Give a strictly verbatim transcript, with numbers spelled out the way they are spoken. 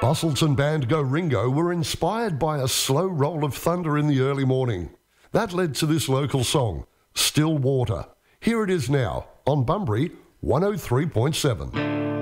Busselton band Go Ringo were inspired by a slow roll of thunder in the early morning. That led to this local song, Still Water. Here it is now on Bunbury one oh three point seven.